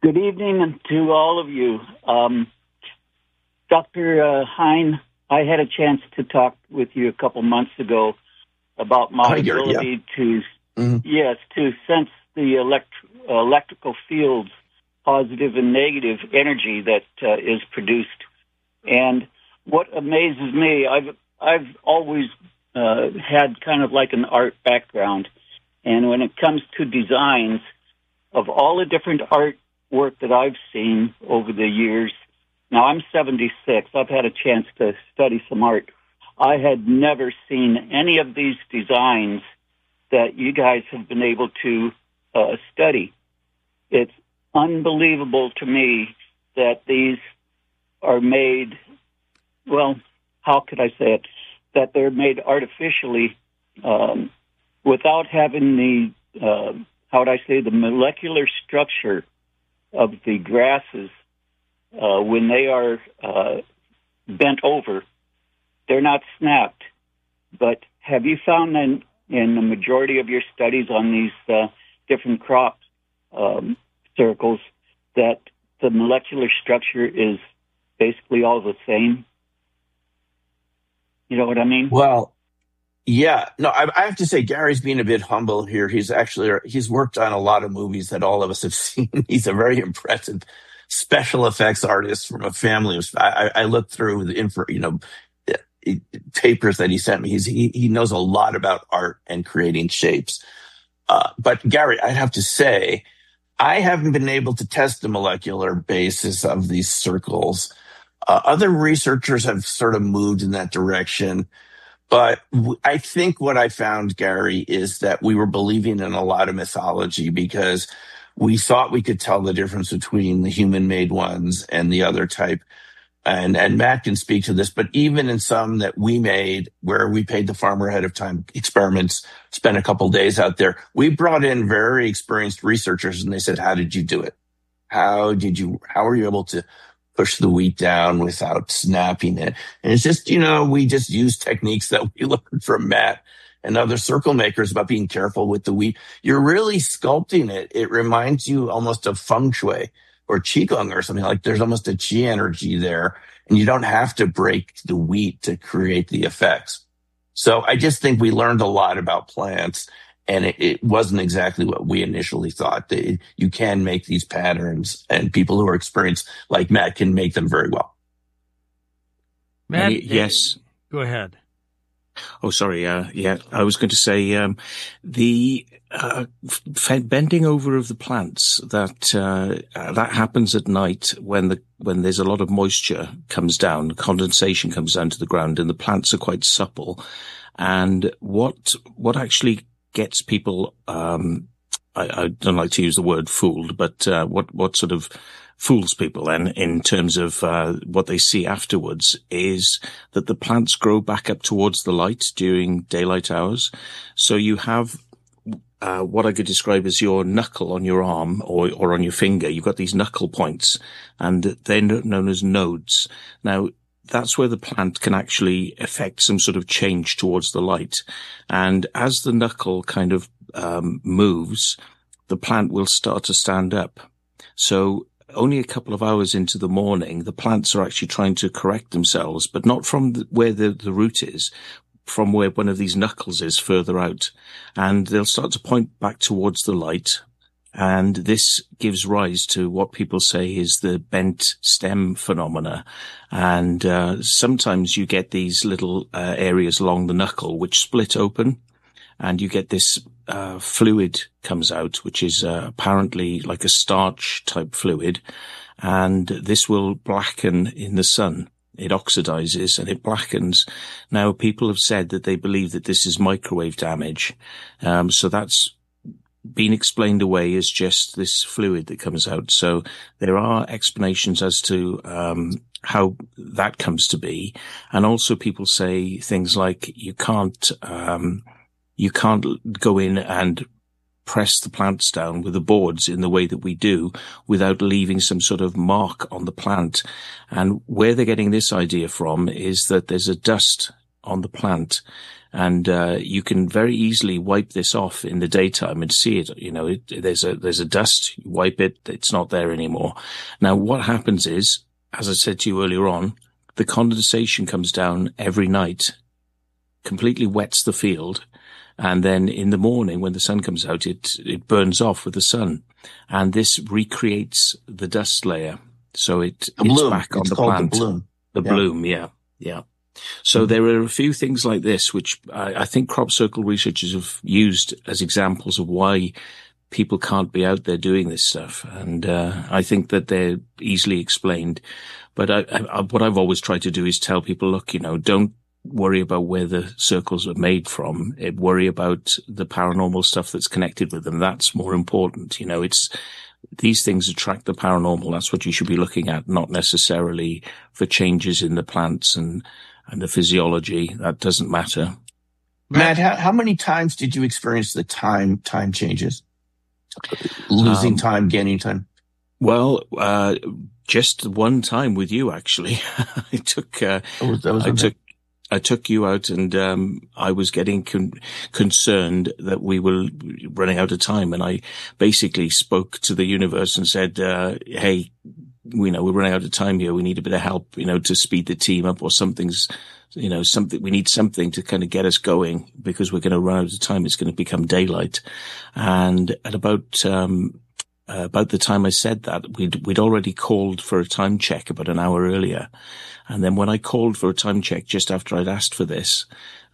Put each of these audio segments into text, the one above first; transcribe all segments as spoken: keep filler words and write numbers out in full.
Good evening to all of you. Um, Doctor Uh, Hein, I had a chance to talk with you a couple months ago about my Oh, you're- ability to, Mhm. yes, to sense the elect- electrical fields, positive and negative energy that uh, is produced. And what amazes me, I've I've always uh, had kind of like an art background, and when it comes to designs of all the different art work that I've seen over the years. Now, I'm seventy-six. I've had a chance to study some art. I had never seen any of these designs that you guys have been able to uh, study. It's unbelievable to me that these are made, well, how could I say it, that they're made artificially um, without having the, uh, how would I say, the molecular structure of the grasses uh, when they are uh, bent over. They're not snapped. But have you found in, in the majority of your studies on these uh, different crop um, circles that the molecular structure is basically all the same? You know what I mean? Well, yeah. No, I, I have to say, Gary's being a bit humble here. He's actually, he's worked on a lot of movies that all of us have seen. He's a very impressive special effects artist from a family of, I, I looked through the info, you know, papers that he sent me. He's, he, he knows a lot about art and creating shapes. Uh, but Gary, I'd have to say, I haven't been able to test the molecular basis of these circles. Uh, other researchers have sort of moved in that direction. But w- I think what I found, Gary, is that we were believing in a lot of mythology because we thought we could tell the difference between the human-made ones and the other type. And, and Matt can speak to this, but even in some that we made where we paid the farmer ahead of time experiments, spent a couple days out there, we brought in very experienced researchers and they said, how did you do it? How did you, how were you able to push the wheat down without snapping it? And it's just, you know, we just use techniques that we learned from Matt and other circle makers about being careful with the wheat. You're really sculpting it. It reminds you almost of feng shui or qigong or something. Like there's almost a qi energy there, and you don't have to break the wheat to create the effects. So I just think we learned a lot about plants, and it, it wasn't exactly what we initially thought. That you can make these patterns, and people who are experienced like Matt can make them very well. Matt, Y- yes. Go ahead. Oh, sorry. Uh, yeah, I was going to say um, the uh, f- bending over of the plants that uh, uh, that happens at night when the when there's a lot of moisture comes down, condensation comes down to the ground, and the plants are quite supple. And what what actually gets people, um, I, I don't like to use the word fooled, but uh, what what sort of fools people then in terms of uh, what they see afterwards is that the plants grow back up towards the light during daylight hours. So you have uh, what I could describe as your knuckle on your arm or, or on your finger. You've got these knuckle points, and they're known as nodes. Now, that's where the plant can actually affect some sort of change towards the light. And as the knuckle kind of um, moves, the plant will start to stand up. So only a couple of hours into the morning, the plants are actually trying to correct themselves, but not from the, where the, the root is, from where one of these knuckles is further out. And they'll start to point back towards the light. And this gives rise to what people say is the bent stem phenomena. And uh, sometimes you get these little uh, areas along the knuckle which split open, and you get this uh, fluid comes out, which is uh, apparently like a starch type fluid. And this will blacken in the sun. It oxidizes and it blackens. Now, people have said that they believe that this is microwave damage. Um, so that's been explained away as just this fluid that comes out. So there are explanations as to um, how that comes to be. And also people say things like you can't um, you can't go in and press the plants down with the boards in the way that we do without leaving some sort of mark on the plant. And where they're getting this idea from is that there's a dust on the plant. And uh, you can very easily wipe this off in the daytime and see it. You know, it, there's a there's a dust. You wipe it, it's not there anymore. Now, what happens is, as I said to you earlier on, the condensation comes down every night, completely wets the field, and then in the morning when the sun comes out, it it burns off with the sun, and this recreates the dust layer. So it, The it's bloom. back on It's the called plant. the bloom. The Yeah. bloom, yeah, yeah. So there are a few things like this, which I, I think crop circle researchers have used as examples of why people can't be out there doing this stuff. And uh, I think that they're easily explained. But I, I, what I've always tried to do is tell people, look, you know, don't worry about where the circles are made from. Eh, Worry about the paranormal stuff that's connected with them. That's more important. You know, it's, these things attract the paranormal. That's what you should be looking at, not necessarily for changes in the plants and, and the physiology. That doesn't matter. Matt, how, how many times did you experience the time time changes? Losing Um, time, gaining time? Well, uh, just one time with you, actually. I took, uh, That was, that was I okay. took, I took you out, and um, I was getting con- concerned that we were running out of time, and I basically spoke to the universe and said, uh, "Hey, we know we're running out of time here. We need a bit of help, you know, to speed the team up, or something's, you know, something. We need something to kind of get us going because we're going to run out of time. It's going to become daylight." And at about um, uh, about the time I said that, we'd we'd already called for a time check about an hour earlier. And then when I called for a time check just after I'd asked for this,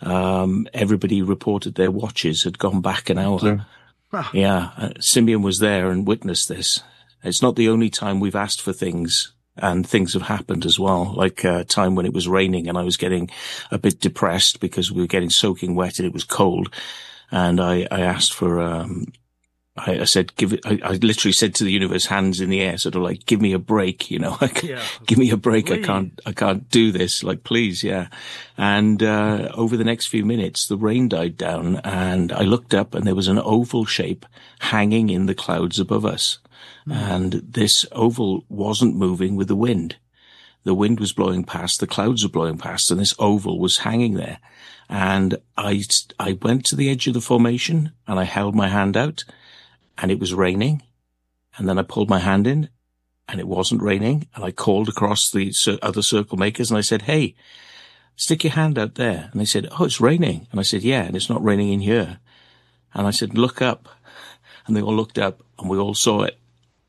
um, everybody reported their watches had gone back an hour. Sure. Yeah. Uh, Simeon was there and witnessed this. It's not the only time we've asked for things, and things have happened as well. Like a time when it was raining and I was getting a bit depressed because we were getting soaking wet and it was cold. And I, I asked for, um, I, I said, give it, I, I literally said to the universe, hands in the air, sort of like, give me a break, you know, like, Yeah. give me a break. Please. I can't, I can't do this. Like, please. Yeah. And, uh, over the next few minutes, the rain died down and I looked up and there was an oval shape hanging in the clouds above us. Mm. And this oval wasn't moving with the wind. The wind was blowing past, the clouds were blowing past, and this oval was hanging there. And I, I went to the edge of the formation and I held my hand out. And it was raining, and then I pulled my hand in, and it wasn't raining, and I called across the other circle makers, and I said, "Hey, stick your hand out there." And they said, "Oh, it's raining." And I said, "Yeah, and it's not raining in here." And I said, "Look up." And they all looked up, and we all saw it.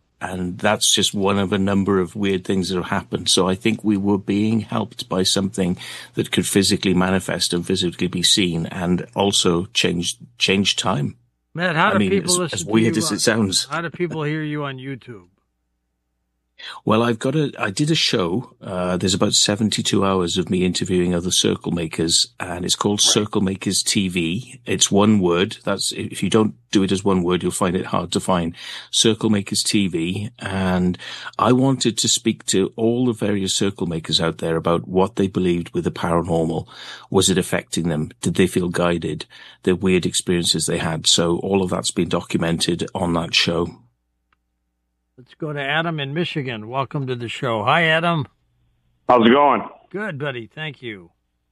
And that's just one of a number of weird things that have happened. So I think we were being helped by something that could physically manifest and physically be seen, and also change change time. Matt, how do I mean, people as, listen as to weird you as on- it sounds. How do people hear you on YouTube? Well, I've got a, I did a show, uh, there's about seventy-two hours of me interviewing other circle makers, and it's called Circle Makers T V. It's one word. That's, if you don't do it as one word, you'll find it hard to find. Circle Makers T V. And I wanted to speak to all the various circle makers out there about what they believed with the paranormal. Was it affecting them? Did they feel guided? The weird experiences they had. So all of that's been documented on that show. Let's go to Adam in Michigan. Welcome to the show. Hi, Adam. How's it going? Good, buddy. Thank you.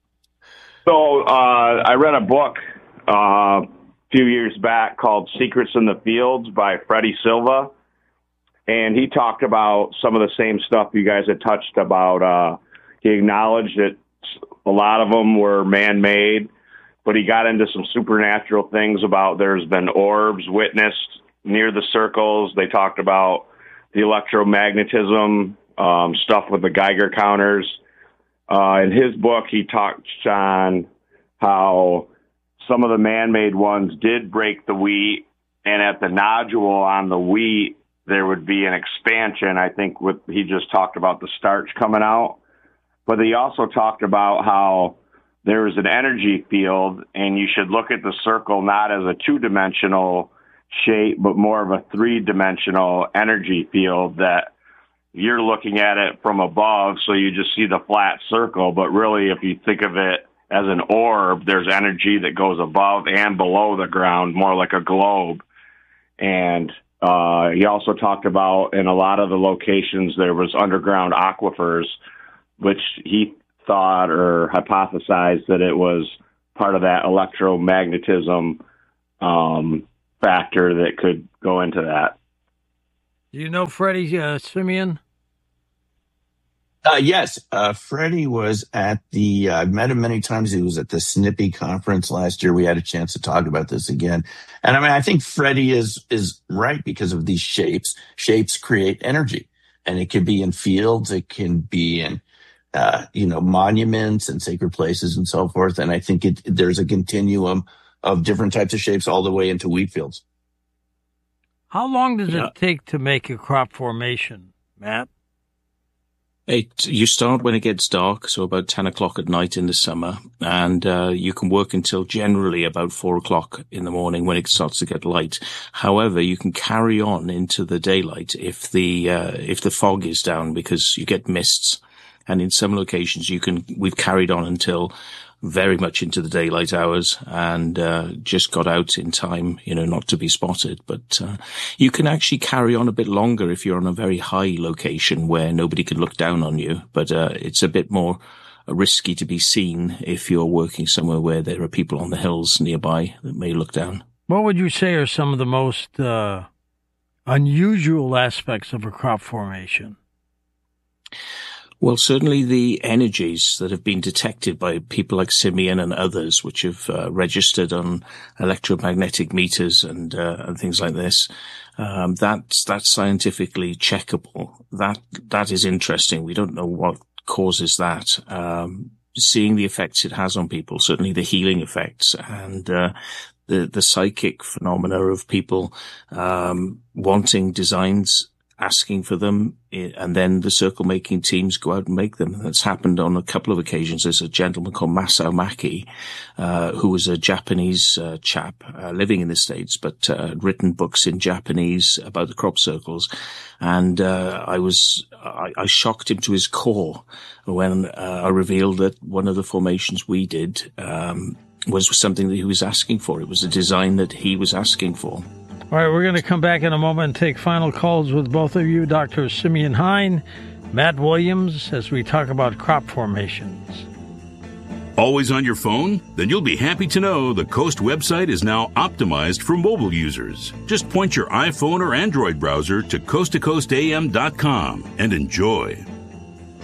So uh, I read a book uh, a few years back called Secrets in the Fields by Freddie Silva, and he talked about some of the same stuff you guys had touched about. Uh, he acknowledged that a lot of them were man-made, but he got into some supernatural things about there's been orbs witnessed near the circles. They talked about the electromagnetism, um, stuff with the Geiger counters. Uh, in his book, he talked on how some of the man-made ones did break the wheat, and at the nodule on the wheat, there would be an expansion. I think with, he just talked about the starch coming out. But he also talked about how there is an energy field, and you should look at the circle not as a two-dimensional shape, but more of a three-dimensional energy field that you're looking at it from above, so you just see the flat circle. But really, if you think of it as an orb, there's energy that goes above and below the ground, more like a globe. And uh, he also talked about in a lot of the locations there was underground aquifers, which he thought or hypothesized that it was part of that electromagnetism um, factor that could go into that. Do you know Freddie uh, Simeon? Uh, yes, uh, Freddie was at the, uh, I've met him many times. He was at the S N P Y conference last year. We had a chance to talk about this again. And I mean, I think Freddie is, is right because of these shapes. Shapes create energy, and it can be in fields. It can be in, uh, you know, monuments and sacred places and so forth. And I think it, there's a continuum of different types of shapes all the way into wheat fields. How long does Yeah. it take to make a crop formation, Matt? It, you start when it gets dark, so about ten o'clock at night in the summer, and uh, you can work until generally about four o'clock in the morning when it starts to get light. However, you can carry on into the daylight if the uh, if the fog is down, because you get mists. And in some locations, you can we've carried on until very much into the daylight hours, and uh, just got out in time, you know, not to be spotted. But uh, you can actually carry on a bit longer if you're on a very high location where nobody can look down on you. But uh, it's a bit more risky to be seen if you're working somewhere where there are people on the hills nearby that may look down. What would you say are some of the most uh, unusual aspects of a crop formation? Well, certainly the energies that have been detected by people like Simeon and others, which have uh, registered on electromagnetic meters and uh, and things like this, um, that's that's scientifically checkable. That that is interesting. We don't know what causes that. Um, seeing the effects it has on people, certainly the healing effects and uh, the the psychic phenomena of people um, wanting designs, asking for them, and then the circle making teams go out and make them. That's happened on a couple of occasions. There's a gentleman called Masao Maki, uh, who was a Japanese uh, chap uh, living in the States, but uh, had written books in Japanese about the crop circles. And uh, I was, I, I shocked him to his core when uh, I revealed that one of the formations we did um, was something that he was asking for. It was a design that he was asking for. All right, we're going to come back in a moment and take final calls with both of you, Doctor Simeon Hein, Matt Williams, as we talk about crop formations. Always on your phone? Then you'll be happy to know the Coast website is now optimized for mobile users. Just point your iPhone or Android browser to coast to coast a m dot com and enjoy.